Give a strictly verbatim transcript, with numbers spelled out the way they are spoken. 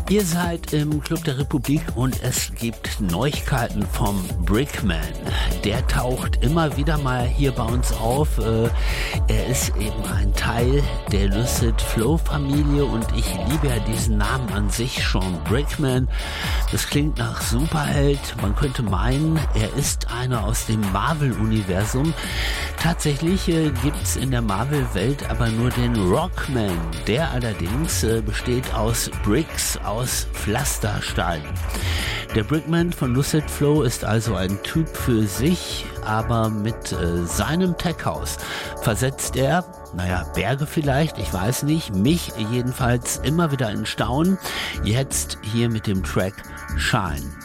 Ihr seid im Club der Republik und es gibt Neuigkeiten vom Brickman. Der taucht immer wieder mal hier bei uns auf. Er ist eben ein Teil der Lucid Flow Familie und ich liebe ja diesen Namen an sich schon. Brickman, das klingt nach Superheld. Man könnte meinen, er ist einer aus dem Marvel-Universum. Tatsächlich gibt es in der Marvel-Welt aber nur den Rockman. Der allerdings besteht aus Bricks, aus Pflasterstein. Der Brickman von Lucid Flow ist also ein Typ für sich, aber mit äh, seinem Tech-House versetzt er, naja, Berge vielleicht, ich weiß nicht, mich jedenfalls immer wieder in Staunen. Jetzt hier mit dem Track Shine.